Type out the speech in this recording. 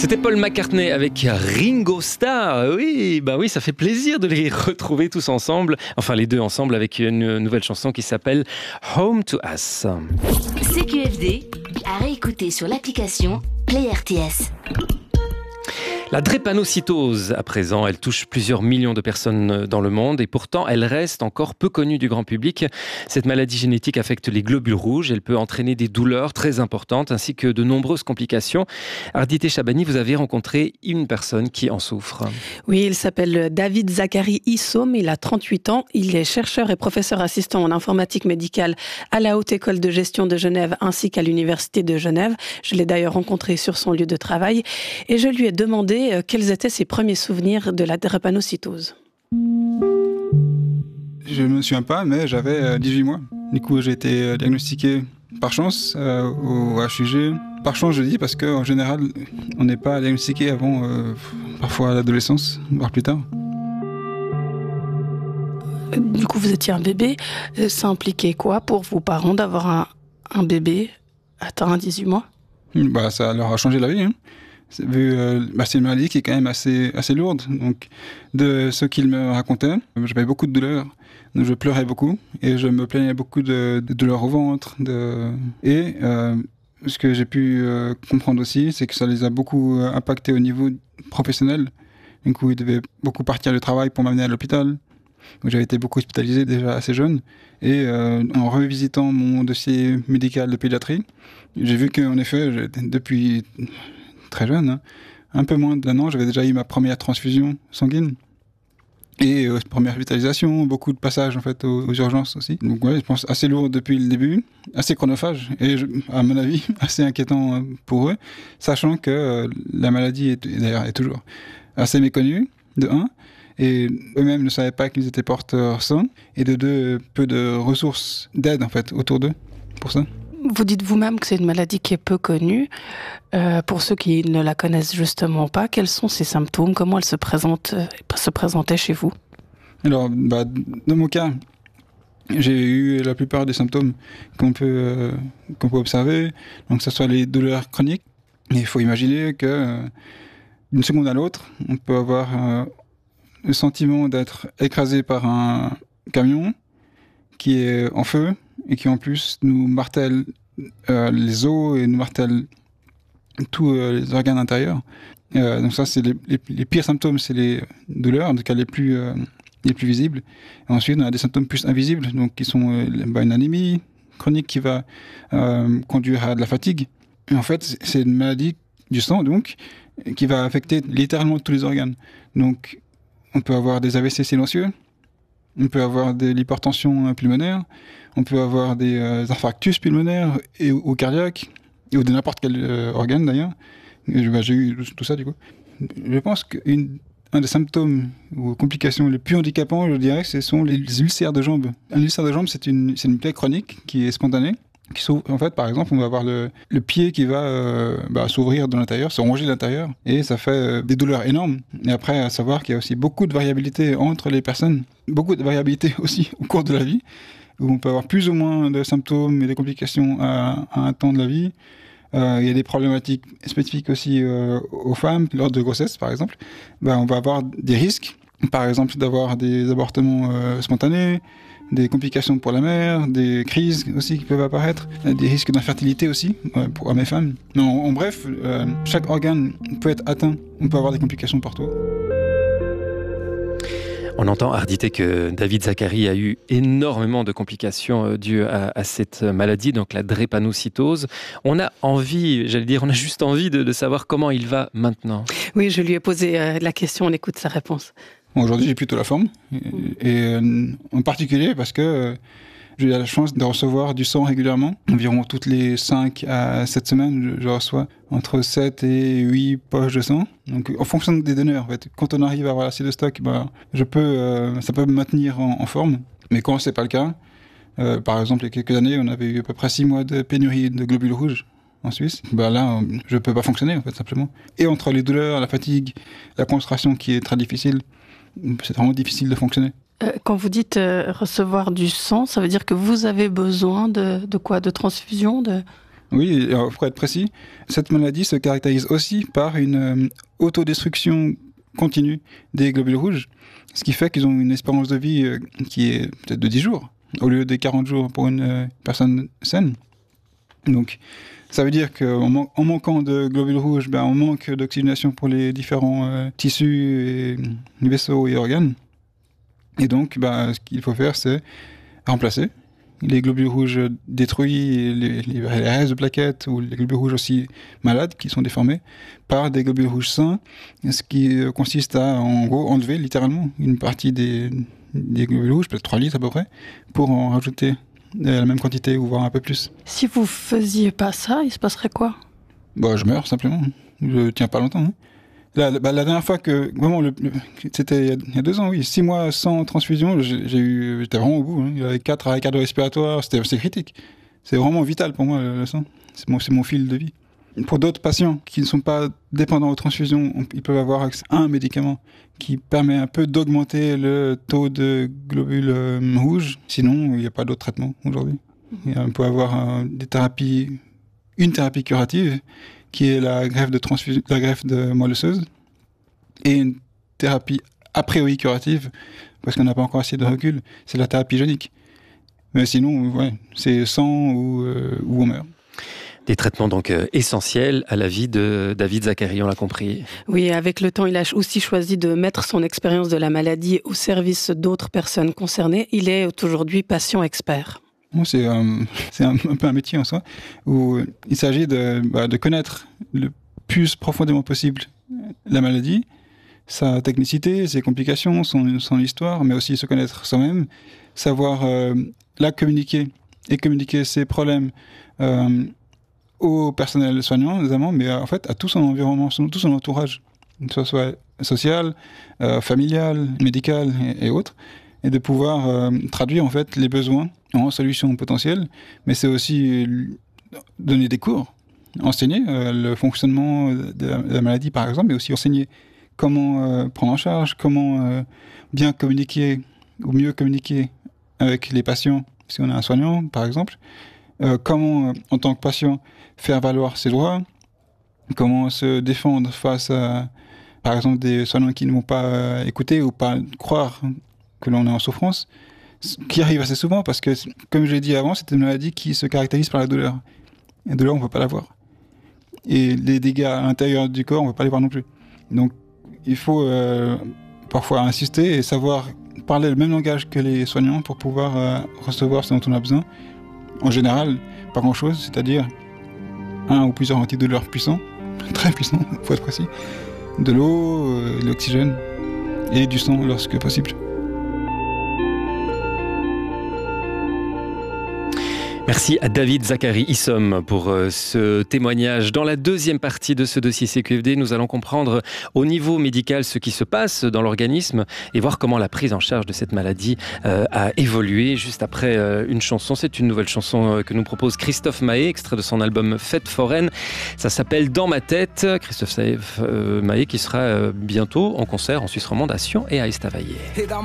C'était Paul McCartney avec Ringo Starr. Oui, ça fait plaisir de les retrouver tous ensemble. Enfin, les deux ensemble avec une nouvelle chanson qui s'appelle Home to Us. CQFD, à réécouter sur l'application Play RTS. La drépanocytose, à présent, elle touche plusieurs millions de personnes dans le monde et pourtant, elle reste encore peu connue du grand public. Cette maladie génétique affecte les globules rouges. Elle peut entraîner des douleurs très importantes ainsi que de nombreuses complications. Ardité Chabani, vous avez rencontré une personne qui en souffre. Oui, il s'appelle David Zachary Issom, il a 38 ans. Il est chercheur et professeur assistant en informatique médicale à la Haute École de Gestion de Genève ainsi qu'à l'Université de Genève. Je l'ai d'ailleurs rencontré sur son lieu de travail et je lui ai demandé quels étaient ses premiers souvenirs de la drépanocytose. Je ne me souviens pas, mais j'avais 18 mois. Du coup, j'ai été diagnostiqué par chance au HUG. Par chance, je dis, parce qu'en général, on n'est pas diagnostiqué avant parfois à l'adolescence, voire plus tard. Du coup, vous étiez un bébé. Ça impliquait quoi pour vos parents d'avoir un bébé atteint à 18 mois ? Ça leur a changé la vie, hein. C'est une maladie qui est quand même assez lourde. Donc, de ce qu'il me racontait, j'avais beaucoup de douleurs. Donc, je pleurais beaucoup et je me plaignais beaucoup de douleurs au ventre. Ce que j'ai pu comprendre aussi, c'est que ça les a beaucoup impactés au niveau professionnel. Du coup, ils devaient beaucoup partir du travail pour m'amener à l'hôpital. Donc, j'avais été beaucoup hospitalisé déjà assez jeune. Et en revisitant mon dossier médical de pédiatrie, j'ai vu qu'en effet, depuis très jeune, un peu moins d'1 an, j'avais déjà eu ma première transfusion sanguine et première hospitalisation, beaucoup de passages en fait aux urgences aussi. Donc ouais, je pense assez lourd depuis le début, assez chronophage et à mon avis assez inquiétant pour eux, sachant que la maladie est toujours assez méconnue, de 1, et eux-mêmes ne savaient pas qu'ils étaient porteurs sains, et de 2, peu de ressources d'aide en fait autour d'eux pour ça. Vous dites vous-même que c'est une maladie qui est peu connue. Pour ceux qui ne la connaissent justement pas, quels sont ses symptômes ? Comment elle se présentait chez vous ? Alors, dans mon cas, j'ai eu la plupart des symptômes qu'on peut observer. Donc, que ce soit les douleurs chroniques. Et il faut imaginer que d'une seconde à l'autre, on peut avoir le sentiment d'être écrasé par un camion qui est en feu et qui en plus nous martèle les os et nous martèle tous les organes intérieurs. Donc ça, c'est les pires symptômes, c'est les douleurs, en tout cas les plus visibles. Et ensuite, on a des symptômes plus invisibles, donc qui sont une anémie chronique qui va conduire à de la fatigue. Et en fait, c'est une maladie du sang, donc, qui va affecter littéralement tous les organes. Donc, on peut avoir des AVC silencieux, on peut avoir de l'hypertension pulmonaire, on peut avoir des infarctus pulmonaires ou cardiaques, ou de n'importe quel organe d'ailleurs. J'ai eu tout ça du coup. Je pense qu'un des symptômes ou complications les plus handicapants, je dirais, ce sont les ulcères de jambes. Un ulcère de jambe, c'est une plaie chronique qui est spontanée. En fait, par exemple, on va avoir le pied qui va s'ouvrir de l'intérieur, se ronger de l'intérieur, et ça fait des douleurs énormes. Et après, à savoir qu'il y a aussi beaucoup de variabilité entre les personnes, beaucoup de variabilité aussi au cours de la vie, où on peut avoir plus ou moins de symptômes et des complications à un temps de la vie. Il y a des problématiques spécifiques aussi aux femmes, lors de grossesse par exemple. On va avoir des risques, par exemple d'avoir des avortements spontanés, des complications pour la mère, des crises aussi qui peuvent apparaître, des risques d'infertilité aussi pour les femmes. En bref, chaque organe peut être atteint, on peut avoir des complications partout. On entend, Ardité, que David Zachary a eu énormément de complications dues à cette maladie, donc la drépanocytose. On a juste envie de savoir comment il va maintenant. Oui, je lui ai posé la question, on écoute sa réponse. Aujourd'hui, j'ai plutôt la forme, et en particulier parce que j'ai eu la chance de recevoir du sang régulièrement. Environ toutes les 5 à 7 semaines, je reçois entre 7 et 8 poches de sang. Donc, en fonction des donneurs, en fait. Quand on arrive à avoir assez de stock, ça peut me maintenir en forme. Mais quand c'est pas le cas, par exemple, il y a quelques années, on avait eu à peu près 6 mois de pénurie de globules rouges en Suisse. Là, je peux pas fonctionner, en fait, simplement. Et entre les douleurs, la fatigue, la concentration qui est très difficile, c'est vraiment difficile de fonctionner. Quand vous dites recevoir du sang, ça veut dire que vous avez besoin de quoi ? De transfusion ? Oui, alors, pour être précis, cette maladie se caractérise aussi par une autodestruction continue des globules rouges, ce qui fait qu'ils ont une espérance de vie qui est peut-être de 10 jours, au lieu des 40 jours pour une personne saine. Donc, ça veut dire qu'en manquant de globules rouges, on manque d'oxygénation pour les différents tissus, et vaisseaux et organes. Et donc, ce qu'il faut faire, c'est remplacer les globules rouges détruits, les restes de plaquettes, ou les globules rouges aussi malades, qui sont déformés, par des globules rouges sains, ce qui consiste à, en gros, enlever littéralement une partie des globules rouges, peut-être 3 litres à peu près, pour en rajouter la même quantité, ou voire un peu plus. Si vous faisiez pas ça, il se passerait quoi ? Je meurs simplement. Je tiens pas longtemps. La dernière fois que, vraiment, c'était il y a 2 ans, oui, 6 mois sans transfusion, j'étais vraiment au bout. Il y avait 4 arrêts cardio-respiratoires, c'est critique. C'est vraiment vital pour moi, le sang. C'est mon fil de vie. Pour d'autres patients qui ne sont pas dépendants aux transfusions, ils peuvent avoir accès à un médicament qui permet un peu d'augmenter le taux de globules rouges. Sinon, il n'y a pas d'autre traitement aujourd'hui. On peut avoir une thérapie curative, qui est la greffe de moelle osseuse, et une thérapie a priori curative, parce qu'on n'a pas encore assez de recul, c'est la thérapie génique. Mais sinon, c'est sang ou on meurt. Des traitements donc essentiels à la vie de David Zacharie, on l'a compris. Oui, avec le temps, il a aussi choisi de mettre son expérience de la maladie au service d'autres personnes concernées. Il est aujourd'hui patient expert. C'est un peu un métier en soi, où il s'agit de connaître le plus profondément possible la maladie, sa technicité, ses complications, son histoire, mais aussi se connaître soi-même, savoir la communiquer ses problèmes au personnel soignant, notamment, mais en fait à tout son environnement, tout son entourage, que ce soit social, familial, médical et autres, et de pouvoir traduire en fait les besoins en solutions potentielles, mais c'est aussi donner des cours, enseigner le fonctionnement de la maladie par exemple, mais aussi enseigner comment prendre en charge, comment bien communiquer ou mieux communiquer avec les patients, si on a un soignant par exemple, comment en tant que patient faire valoir ses droits, comment se défendre face à par exemple des soignants qui ne vont pas écouter ou pas croire que l'on est en souffrance, qui arrive assez souvent parce que, comme je l'ai dit avant, c'est une maladie qui se caractérise par la douleur. La douleur, on ne peut pas la voir. Et les dégâts à l'intérieur du corps, on ne peut pas les voir non plus. Donc, il faut parfois insister et savoir parler le même langage que les soignants pour pouvoir recevoir ce dont on a besoin. En général, pas grand-chose, c'est-à-dire un ou plusieurs antidouleurs puissants, très puissants, il faut être précis, de l'eau, de l'oxygène et du sang lorsque possible. Merci à David Zacharie Issom pour ce témoignage. Dans la deuxième partie de ce dossier CQFD, nous allons comprendre au niveau médical ce qui se passe dans l'organisme et voir comment la prise en charge de cette maladie a évolué juste après une chanson. C'est une nouvelle chanson que nous propose Christophe Maé, extrait de son album Fête foraine. Ça s'appelle Dans ma tête. Christophe Maé qui sera bientôt en concert en Suisse romande à Sion et à Estavayer.